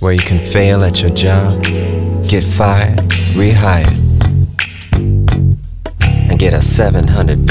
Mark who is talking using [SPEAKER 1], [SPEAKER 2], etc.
[SPEAKER 1] where you can fail at your job, get fired, rehired, and get a $700